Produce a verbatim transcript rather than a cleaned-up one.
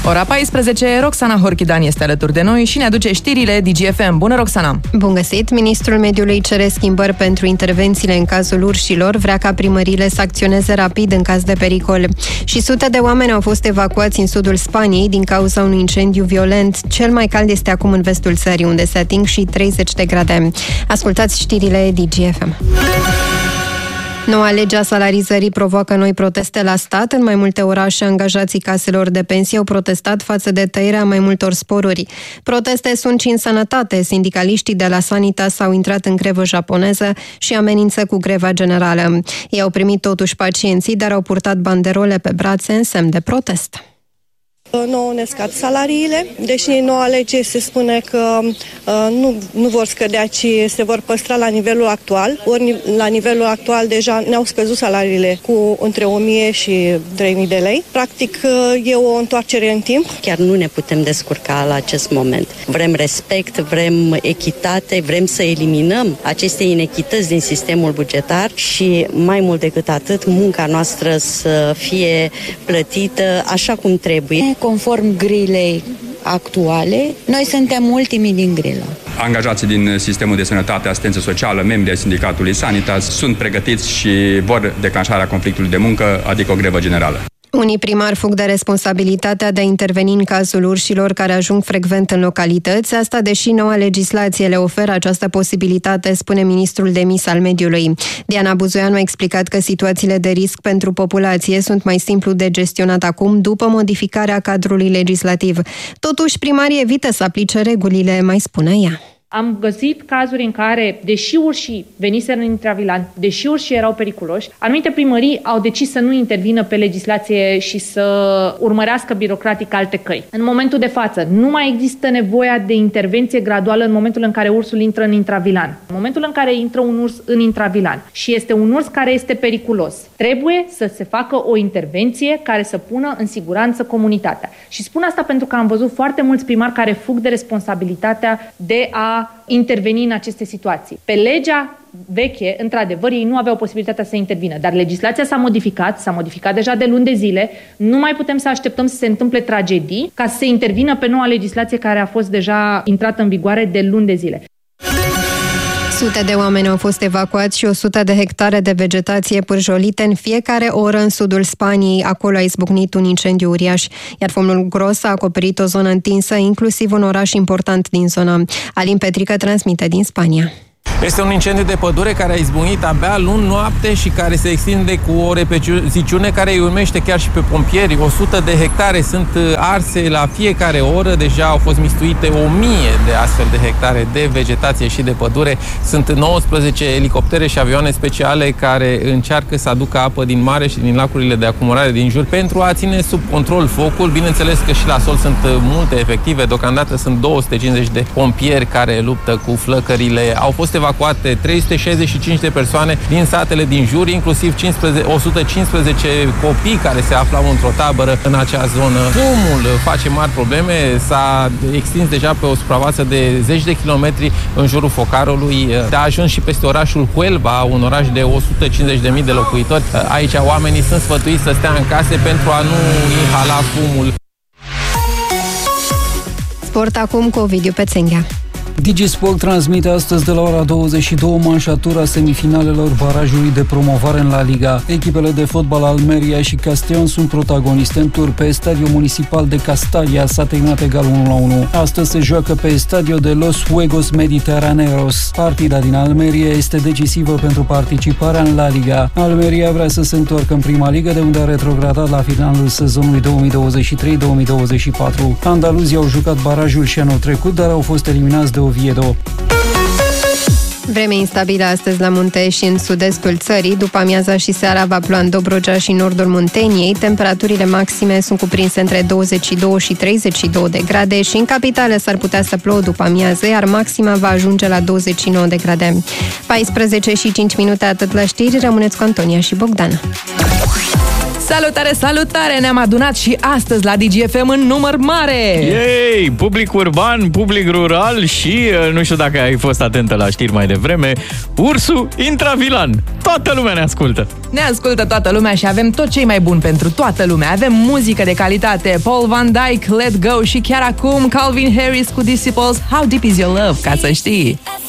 Ora paisprezece, Roxana Horchidan este alături de noi și ne aduce știrile D G F M. Bună, Roxana! Bun găsit! Ministrul Mediului cere schimbări pentru intervențiile în cazul urșilor, vrea ca primăriile să acționeze rapid în caz de pericol. Și sute de oameni au fost evacuați în sudul Spaniei din cauza unui incendiu violent. Cel mai cald este acum în vestul țării, unde se ating și treizeci de grade. Ascultați știrile D G F M. Noua lege a salarizării provoacă noi proteste la stat. În mai multe orașe, angajații caselor de pensie au protestat față de tăierea mai multor sporuri. Proteste sunt și în sănătate. Sindicaliștii de la Sanitas au intrat în grevă japoneză și amenință cu greva generală. Ei au primit totuși pacienții, dar au purtat banderole pe brațe în semn de protest. Nouă ne scad salariile, deși în noua lege se spune că uh, nu, nu vor scădea, ci se vor păstra la nivelul actual. Ori la nivelul actual deja ne-au scăzut salariile cu între o mie și trei mii de lei. Practic e o întoarcere în timp. Chiar nu ne putem descurca la acest moment. Vrem respect, vrem echitate, vrem să eliminăm aceste inechități din sistemul bugetar și mai mult decât atât, munca noastră să fie plătită așa cum trebuie. Conform grilei actuale, noi suntem ultimii din grilă. Angajații din sistemul de sănătate, asistență socială, membri ai sindicatului Sanitas sunt pregătiți și vor declanșarea conflictului de muncă, adică o grevă generală. Unii primari fug de responsabilitatea de a interveni în cazul urșilor care ajung frecvent în localități, asta deși noua legislație le oferă această posibilitate, spune ministrul demis al mediului. Diana Buzoianu a explicat că situațiile de risc pentru populație sunt mai simplu de gestionat acum, după modificarea cadrului legislativ. Totuși, primarii evită să aplice regulile, mai spune ea. Am găsit cazuri în care, deși urșii veniseră în intravilan, deși urșii erau periculoși, anumite primării au decis să nu intervină pe legislație și să urmărească birocratic alte căi. În momentul de față, nu mai există nevoia de intervenție graduală în momentul în care ursul intră în intravilan. În momentul în care intră un urs în intravilan și este un urs care este periculos, trebuie să se facă o intervenție care să pună în siguranță comunitatea. Și spun asta pentru că am văzut foarte mulți primari care fug de responsabilitatea de a interveni în aceste situații. Pe legea veche, într-adevăr, ei nu aveau posibilitatea să intervină, dar legislația s-a modificat, s-a modificat deja de luni de zile, nu mai putem să așteptăm să se întâmple tragedii ca să se intervină pe noua legislație care a fost deja intrată în vigoare de luni de zile. Sute de oameni au fost evacuați și o sută de hectare de vegetație pârjolite în fiecare oră în sudul Spaniei. Acolo a izbucnit un incendiu uriaș, iar fumul gros a acoperit o zonă întinsă, inclusiv un oraș important din zonă. Alin Petrică transmite din Spania. Este un incendiu de pădure care a izbucnit abia luni noapte și care se extinde cu o repeziciune care îi urmește chiar și pe pompieri. o sută de hectare sunt arse la fiecare oră, deja au fost mistuite o mie de astfel de hectare de vegetație și de pădure. Sunt nouăsprezece elicoptere și avioane speciale care încearcă să aducă apă din mare și din lacurile de acumulare din jur pentru a ține sub control focul. Bineînțeles că și la sol sunt multe efective, deocamdată sunt două sute cincizeci de pompieri care luptă cu flăcările. Au fost evacuate trei sute șaizeci și cinci de persoane din satele din jur, inclusiv o sută cincisprezece copii care se aflau într-o tabără în acea zonă. Fumul face mari probleme, s-a extins deja pe o suprafață de zeci de kilometri în jurul focarului. A ajuns și peste orașul Huelva, un oraș de o sută cincizeci de mii de locuitori. Aici oamenii sunt sfătuiți să stea în case pentru a nu inhala fumul. Sport acum cu Ovidiu Pețenghea. DigiSport transmite astăzi de la ora douăzeci și două manșatura semifinalelor barajului de promovare în La Liga. Echipele de fotbal Almeria și Castellón sunt protagoniste în tur. Pe stadiul municipal de Castalia s-a terminat egal unu la unu. Astăzi se joacă pe stadiul de Los Juegos Mediterraneos. Partida din Almeria este decisivă pentru participarea în La Liga. Almeria vrea să se întoarcă în prima ligă, de unde a retrogradat la finalul sezonului două mii douăzeci și trei două mii douăzeci și patru. Andaluzii au jucat barajul și anul trecut, dar au fost eliminați de Oviedo. Vreme instabilă astăzi la munte și în sud-estul țării. După amiaza și seara va ploua în Dobrogea și nordul Munteniei. Temperaturile maxime sunt cuprinse între douăzeci și doi și treizeci și doi de grade și în capitală s-ar putea să plouă după amiază, iar maxima va ajunge la douăzeci și nouă de grade. paisprezece și cinci minute, atât la știri. Rămâneți cu Antonia și Bogdan. Salutare, salutare! Ne-am adunat și astăzi la D G F M în număr mare! Yay! Public urban, public rural și, nu știu dacă ai fost atentă la știri mai devreme, ursul intravilan. Toată lumea ne ascultă! Ne ascultă toată lumea și avem tot ce mai bun pentru toată lumea. Avem muzică de calitate, Paul Van Dyke, Let Go și chiar acum Calvin Harris cu Disciples, How Deep Is Your Love, ca să știi!